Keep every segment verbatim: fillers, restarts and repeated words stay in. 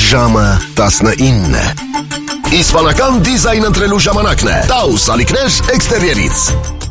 Ժամը տասնինն է։ Իսպանական դիզայն ընտրելու ժամանակն է։ Taus ալիքներ էքստերիերից։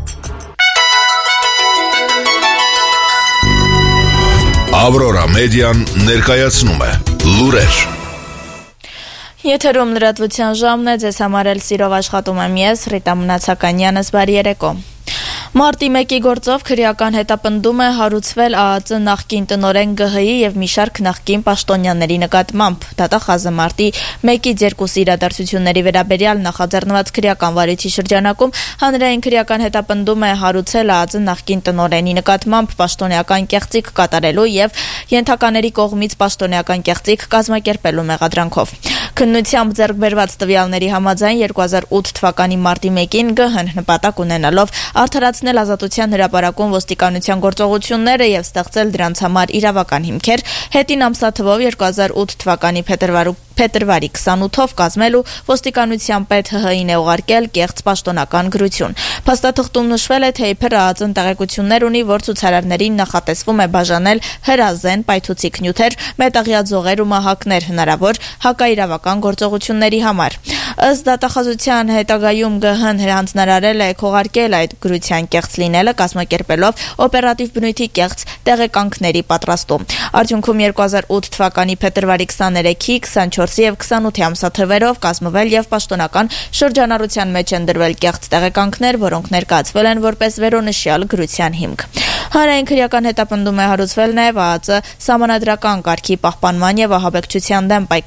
Ավրորա մեդիան ներկայացնում է լուրեր։ Եթերում լրատվության ժամն է, ձեզ համար էլ սիրով աշխատում եմ ես, Ռիտա Մնացականյանս, բարի երեկո։ Մարտի մեկի գործով քրեական հետապնդում է հարուցվել ԱԱԾ նախկին տնօրեն ԳՀ-ի եւ մի շարք նախկին պաշտոնյաների նկատմամբ։ Դատախազը մարտի մեկից երկուսի իրադարձությունների վերաբերյալ նախաձեռնված քրեական վարույթի շրջանակում հանրային քրեական հետապնդում է հարուցել ԱԱԾ նախկին տնօրենի նկատմամբ պաշտոնեական կեղծիք կատարելու եւ ենթակաների կողմից պաշտոնեական կեղծիք կազմակերպելու մեղադրանքով։ Քննությամբ ձեռք բերված տվյալների համաձայն երկու հազար ութ թվականի մարտի մեկին ԳՀ-ն նպատակ ունենալով արդարացնել ազատության հրապարակում ոստիկանության գործողությունները եւ ստեղծել դրանց համար իրավական հիմքեր, հետին ամսաթվով երկու հազար ութ թվականի փետրվարի քսանութով կազմել ու ոստիկանության պետ ՀՀ-ին է ուղարկել կեղծ պաշտոնական գրություն։ Փաստաթղթում նշվել է, թե իբր ԱԱԾ-ն տեղեկություններ ունի, որ ցուցարարներին նախատեսվում է բաժանել հրազեն, պայթուցիկ նյութեր, մետաղյա ձողեր ու մահակներ հնարավոր հակաիրավական գործողությունների համար։ Ըստ դատախազության հետագայում ԳՀ-ն հանձնարարել է քողարկել այդ գրության կեղծ լինելը, կազմակերպելով օպերատիվ բնույթի կեղծ տեղեկանքների պատրաստում։ Արդյունքում երկու հազար ութ թվականի փետրվարի քսաներեքի, քսանչորսի եւ քսանութի ամսաթվերով կազմվել եւ պաշտոնական շրջանառության մեջ են դրվել կեղծ տեղեկանքներ, որոնք ներկայացվել են որպես վերոնշյալ գրության հիմք։ Հանրային քրեական հետապնդում է հարուցվել նաեւ ԱԱԾ սահմանադրական կարգի պահպանման եւ ահաբեկչության դեմ